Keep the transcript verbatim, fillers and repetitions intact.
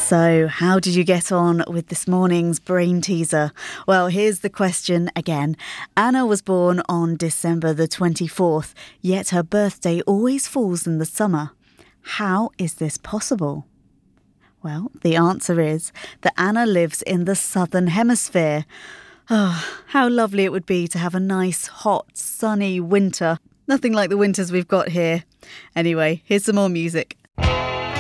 So, how did you get on with this morning's brain teaser? Well, here's the question again. Anna was born on December the twenty-fourth, yet her birthday always falls in the summer. How is this possible? Well, the answer is that Anna lives in the southern hemisphere. Oh, how lovely it would be to have a nice, hot, sunny winter. Nothing like the winters we've got here. Anyway, here's some more music.